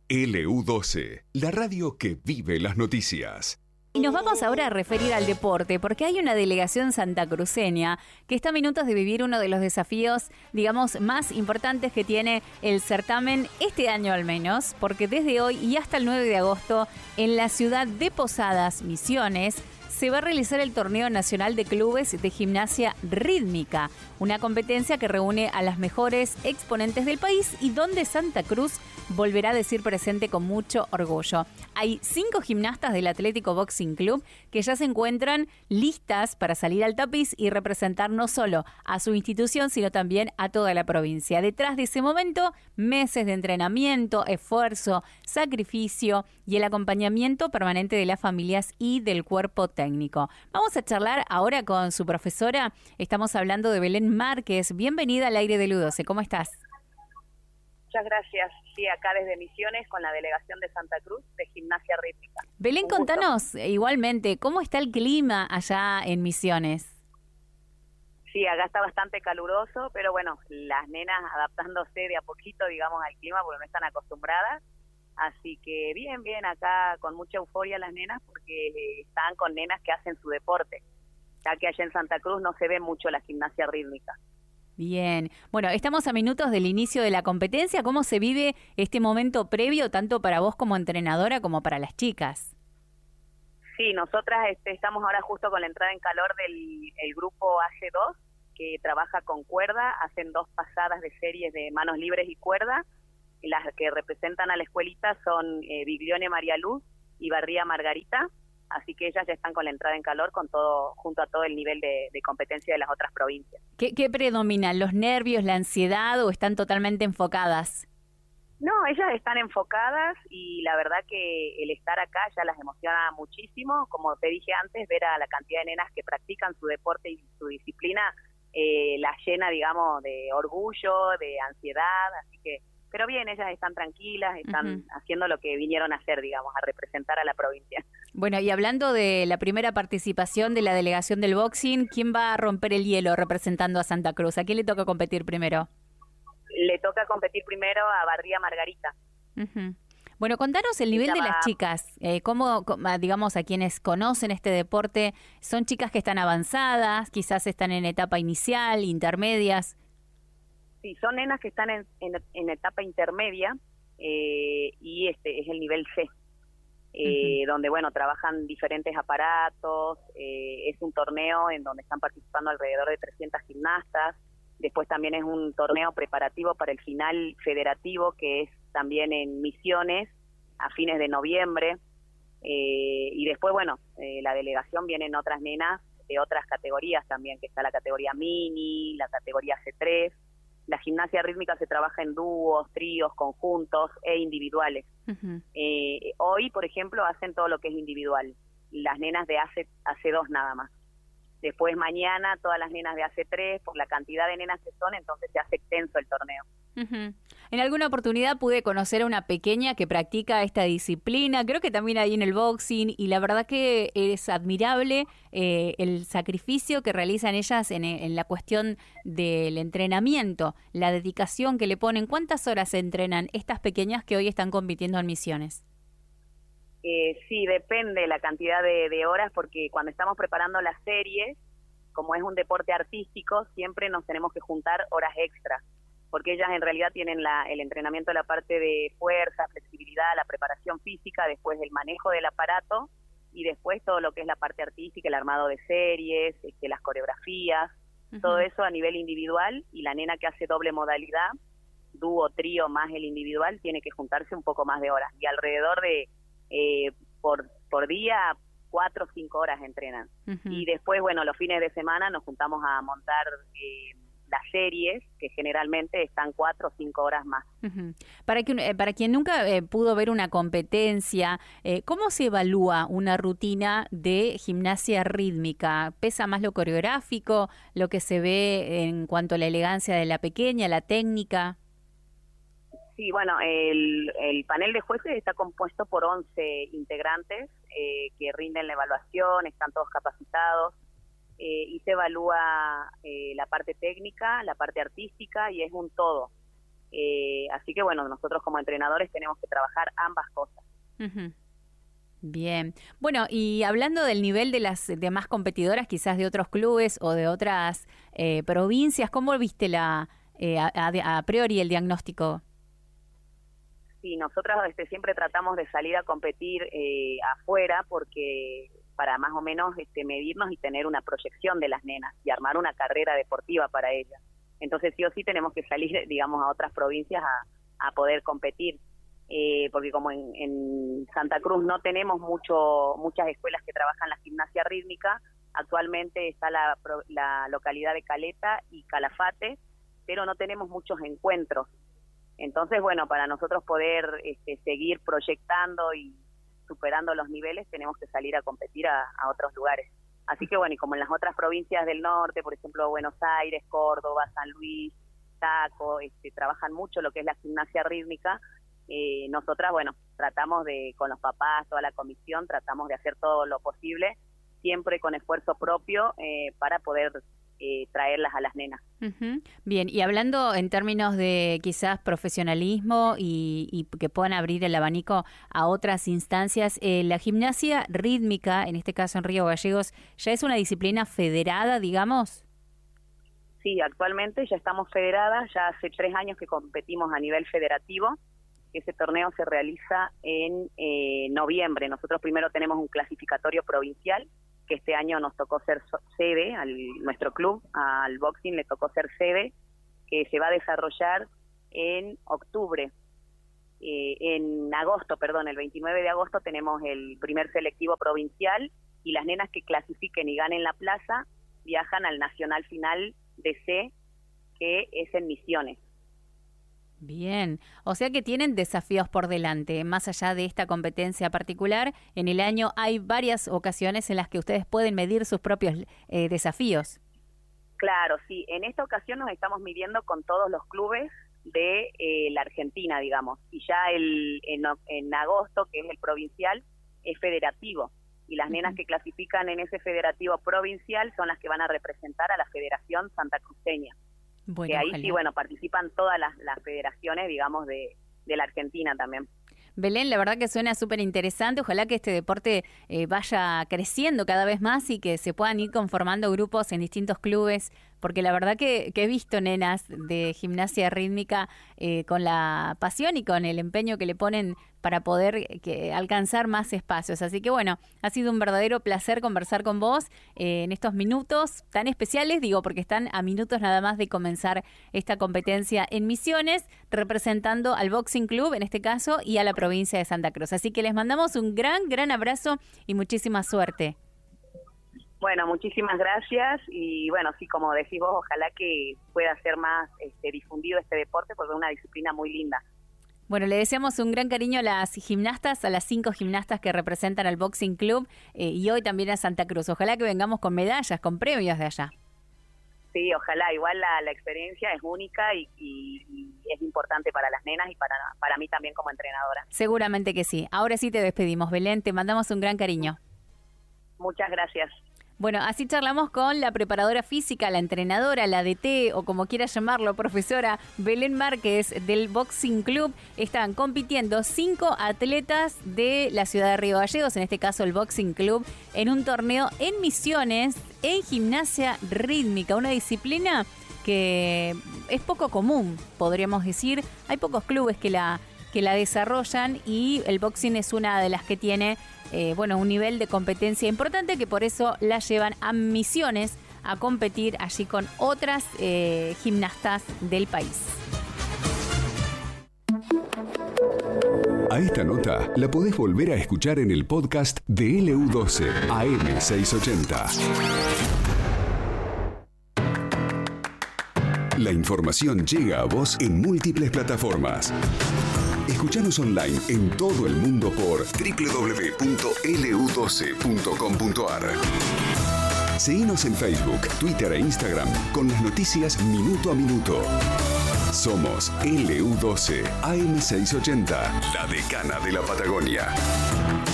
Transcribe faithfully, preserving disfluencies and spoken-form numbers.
L U doce, la radio que vive las noticias. Y nos vamos ahora a referir al deporte, porque hay una delegación santacruceña que está a minutos de vivir uno de los desafíos, digamos, más importantes que tiene el certamen este año al menos, porque desde hoy y hasta el nueve de agosto, en la ciudad de Posadas, Misiones, se va a realizar el Torneo Nacional de Clubes de Gimnasia Rítmica, una competencia que reúne a las mejores exponentes del país y donde Santa Cruz volverá a decir presente con mucho orgullo. Hay cinco gimnastas del Atlético Boxing Club que ya se encuentran listas para salir al tapiz y representar no solo a su institución, sino también a toda la provincia. Detrás de ese momento, meses de entrenamiento, esfuerzo, sacrificio y el acompañamiento permanente de las familias y del cuerpo técnico. Vamos a charlar ahora con su profesora. Estamos hablando de Belén Márquez. Bienvenida al aire de L U doce. ¿Cómo estás? Muchas gracias. Sí, acá desde Misiones con la delegación de Santa Cruz de Gimnasia Rítmica. Belén, contanos igualmente, ¿cómo está el clima allá en Misiones? Sí, acá está bastante caluroso, pero bueno, las nenas adaptándose de a poquito, digamos, al clima porque no están acostumbradas. Así que bien, bien, acá con mucha euforia las nenas porque están con nenas que hacen su deporte. Ya que allá en Santa Cruz no se ve mucho la gimnasia rítmica. Bien, bueno, estamos a minutos del inicio de la competencia. ¿Cómo se vive este momento previo, tanto para vos como entrenadora como para las chicas? Sí, nosotras este, estamos ahora justo con la entrada en calor del el grupo A G dos, que trabaja con cuerda, hacen dos pasadas de series de manos libres y cuerda. Las que representan a la escuelita son eh, Biglione María Luz y Barría Margarita, así que ellas ya están con la entrada en calor con todo junto a todo el nivel de, de competencia de las otras provincias. ¿Qué, qué predominan? ¿Los nervios, la ansiedad o están totalmente enfocadas? No, ellas están enfocadas y la verdad que el estar acá ya las emociona muchísimo. Como te dije antes, ver a la cantidad de nenas que practican su deporte y su disciplina eh, las llena, digamos, de orgullo, de ansiedad, así que pero bien, ellas están tranquilas, están uh-huh. haciendo lo que vinieron a hacer, digamos, a representar a la provincia. Bueno, y hablando de la primera participación de la delegación del boxing, ¿quién va a romper el hielo representando a Santa Cruz? ¿A quién le toca competir primero? Le toca competir primero a Barría Margarita. Uh-huh. Bueno, contanos el nivel de las chicas, eh, cómo, cómo, digamos, a quienes conocen este deporte, ¿son chicas que están avanzadas, quizás están en etapa inicial, intermedias? Sí, son nenas que están en, en, en etapa intermedia eh, y este es el nivel C, eh, uh-huh. donde, bueno, trabajan diferentes aparatos, eh, es un torneo en donde están participando alrededor de trescientas gimnastas, después también es un torneo preparativo para el final federativo que es también en Misiones a fines de noviembre, eh, y después, bueno, eh, la delegación vienen otras nenas de otras categorías también, que está la categoría mini, la categoría C tres. La gimnasia rítmica se trabaja en dúos, tríos, conjuntos e individuales. Uh-huh. Eh, hoy, por ejemplo, hacen todo lo que es individual. Las nenas de A C dos nada más. Después mañana todas las nenas de A C tres, por la cantidad de nenas que son, entonces se hace extenso el torneo. Uh-huh. En alguna oportunidad pude conocer a una pequeña que practica esta disciplina, creo que también ahí en el boxing, y la verdad que es admirable eh, el sacrificio que realizan ellas en, en la cuestión del entrenamiento, la dedicación que le ponen. ¿Cuántas horas se entrenan estas pequeñas que hoy están compitiendo en Misiones? Eh, sí, depende la cantidad de, de horas, porque cuando estamos preparando las series, como es un deporte artístico, siempre nos tenemos que juntar horas extras, porque ellas en realidad tienen la, el entrenamiento de la parte de fuerza, flexibilidad, la preparación física, después el manejo del aparato y después todo lo que es la parte artística, el armado de series, este, las coreografías, uh-huh. todo eso a nivel individual, y la nena que hace doble modalidad, dúo, trío más el individual, tiene que juntarse un poco más de horas, y alrededor de, eh, por, por día, cuatro o cinco horas entrenan. Uh-huh. Y después, bueno, los fines de semana nos juntamos a montar eh, las series, que generalmente están cuatro o cinco horas más. Uh-huh. Para, que, eh, para quien nunca eh, pudo ver una competencia, eh, ¿cómo se evalúa una rutina de gimnasia rítmica? ¿Pesa más lo coreográfico, lo que se ve en cuanto a la elegancia de la pequeña, la técnica? Sí, bueno, el, el panel de jueces está compuesto por once integrantes eh, que rinden la evaluación, están todos capacitados, eh, y se evalúa eh, la parte técnica, la parte artística, y es un todo. Eh, así que bueno, nosotros como entrenadores tenemos que trabajar ambas cosas. Uh-huh. Bien. Bueno, y hablando del nivel de las demás competidoras, quizás de otros clubes o de otras eh, provincias, ¿cómo viste la eh, a, a, a priori el diagnóstico? Sí, nosotros este, siempre tratamos de salir a competir eh, afuera porque para más o menos este, medirnos y tener una proyección de las nenas y armar una carrera deportiva para ellas. Entonces sí o sí tenemos que salir, digamos, a otras provincias a, a poder competir. Eh, porque como en, en Santa Cruz no tenemos mucho muchas escuelas que trabajan la gimnasia rítmica, actualmente está la, la localidad de Caleta y Calafate, pero no tenemos muchos encuentros. Entonces, bueno, para nosotros poder este, seguir proyectando y superando los niveles, tenemos que salir a competir a, a otros lugares. Así que bueno, y como en las otras provincias del norte, por ejemplo, Buenos Aires, Córdoba, San Luis, Chaco, este, trabajan mucho lo que es la gimnasia rítmica. Eh, nosotras, bueno, tratamos de, con los papás, toda la comisión, tratamos de hacer todo lo posible, siempre con esfuerzo propio, eh, para poder eh, traerlas a las nenas. Uh-huh. Bien, y hablando en términos de quizás profesionalismo y, y que puedan abrir el abanico a otras instancias, eh, la gimnasia rítmica, en este caso en Río Gallegos, ¿ya es una disciplina federada, digamos? Sí, actualmente ya estamos federadas, ya hace tres años que competimos a nivel federativo. Ese torneo se realiza en eh, noviembre. Nosotros primero tenemos un clasificatorio provincial, que este año nos tocó ser sede, al nuestro club, al boxing le tocó ser sede, que se va a desarrollar en octubre. Eh, en agosto, perdón, el veintinueve de agosto tenemos el primer selectivo provincial y las nenas que clasifiquen y ganen la plaza viajan al nacional final de C, que es en Misiones. Bien, o sea que tienen desafíos por delante, más allá de esta competencia particular. En el año hay varias ocasiones en las que ustedes pueden medir sus propios eh, desafíos. Claro, sí, en esta ocasión nos estamos midiendo con todos los clubes de eh, la Argentina, digamos, y ya el en, en agosto, que es el provincial, es federativo, y las nenas uh-huh. que clasifican en ese federativo provincial son las que van a representar a la Federación Santacruceña. Bueno, que ahí ojalá. Sí, bueno, participan todas las, las federaciones, digamos, de, de la Argentina también. Belén, la verdad que suena súper interesante. Ojalá que este deporte eh, vaya creciendo cada vez más y que se puedan ir conformando grupos en distintos clubes, porque la verdad que, que he visto nenas de gimnasia rítmica eh, con la pasión y con el empeño que le ponen para poder que, alcanzar más espacios. Así que bueno, ha sido un verdadero placer conversar con vos eh, en estos minutos tan especiales, digo, porque están a minutos nada más de comenzar esta competencia en Misiones, representando al Boxing Club, en este caso, y a la provincia de Santa Cruz. Así que les mandamos un gran, gran abrazo y muchísima suerte. Bueno, muchísimas gracias y bueno, sí, como decís vos, ojalá que pueda ser más este, difundido este deporte porque es una disciplina muy linda. Bueno, le deseamos un gran cariño a las gimnastas, a las cinco gimnastas que representan al Boxing Club eh, y hoy también a Santa Cruz. Ojalá que vengamos con medallas, con premios de allá. Sí, ojalá. Igual la, la experiencia es única y, y, y es importante para las nenas y para, para mí también como entrenadora. Seguramente que sí. Ahora sí te despedimos, Belén. Te mandamos un gran cariño. Muchas gracias. Bueno, así charlamos con la preparadora física, la entrenadora, la D T o como quiera llamarlo, profesora Belén Márquez del Boxing Club. Están compitiendo cinco atletas de la ciudad de Río Gallegos, en este caso el Boxing Club, en un torneo en Misiones en gimnasia rítmica, una disciplina que es poco común, podríamos decir. Hay pocos clubes que la, que la desarrollan y el boxing es una de las que tiene Eh, bueno, un nivel de competencia importante que por eso la llevan a Misiones a competir allí con otras eh, gimnastas del país. A esta nota la podés volver a escuchar en el podcast de L U doce A M seiscientos ochenta. La información llega a vos en múltiples plataformas. Escuchanos online en todo el mundo por doble u doble u doble u punto L U doce punto com punto A R. Seguinos en Facebook, Twitter e Instagram con las noticias minuto a minuto. Somos L U doce A M seiscientos ochenta, la decana de la Patagonia.